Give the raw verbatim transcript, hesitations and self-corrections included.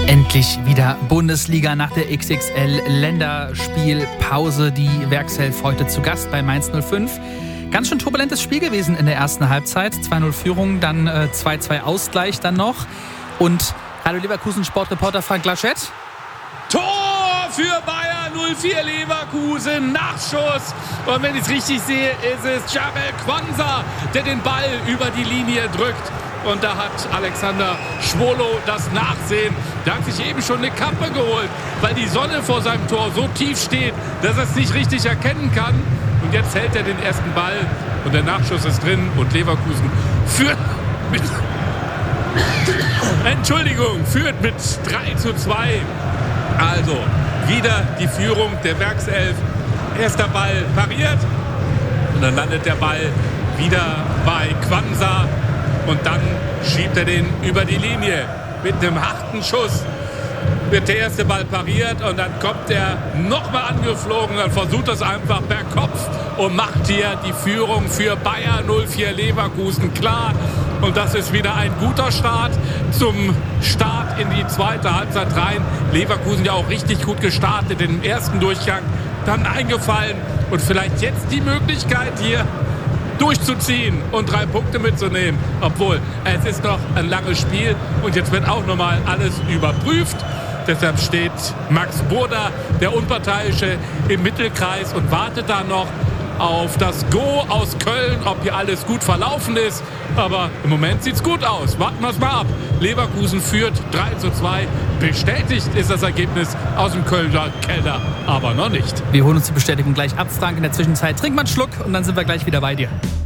Endlich wieder Bundesliga nach der X X L-Länderspielpause. Die Werkself heute zu Gast bei Mainz null fünf. Ganz schön turbulentes Spiel gewesen in der ersten Halbzeit. zwei null Führung, dann äh, zwei zwei Ausgleich dann noch. Und Radio Leverkusen Sportreporter Frank Laschet. Tor für Bayer null vier Leverkusen, Nachschuss. Und wenn ich es richtig sehe, ist es Jarell Quansah, der den Ball über die Linie drückt. Und da hat Alexander Schwolo das Nachsehen. Der hat sich eben schon eine Kappe geholt, weil die Sonne vor seinem Tor so tief steht, dass er es nicht richtig erkennen kann. Und jetzt hält er den ersten Ball und der Nachschuss ist drin und Leverkusen führt mit Entschuldigung, führt mit drei zu zwei. Also wieder die Führung der Werkself. Erster Ball pariert und dann landet der Ball wieder bei Quansah. Und dann schiebt er den über die Linie mit einem harten Schuss. Wird der erste Ball pariert und dann kommt er nochmal angeflogen. Dann versucht es einfach per Kopf und macht hier die Führung für Bayer null vier Leverkusen klar. Und das ist wieder ein guter Start zum Start in die zweite Halbzeit rein. Leverkusen ja auch richtig gut gestartet im ersten Durchgang. Dann eingefallen und vielleicht jetzt die Möglichkeit hier durchzuziehen und drei Punkte mitzunehmen. Obwohl, es ist noch ein langes Spiel und jetzt wird auch nochmal alles überprüft. Deshalb steht Max Burda, der Unparteiische, im Mittelkreis und wartet da noch auf das Go aus Köln, ob hier alles gut verlaufen ist. Aber im Moment sieht es gut aus. Warten wir es mal ab. Leverkusen führt drei zu zwei. Bestätigt ist das Ergebnis aus dem Kölner Keller, aber noch nicht. Wir holen uns die Bestätigung gleich ab, Frank. In der Zwischenzeit trink mal einen Schluck und dann sind wir gleich wieder bei dir.